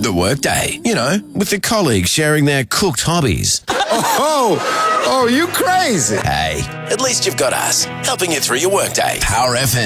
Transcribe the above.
the workday. You know, with the colleagues sharing their cooked hobbies. Oh, you crazy. Hey, at least you've got us, helping you through your workday. Power FM.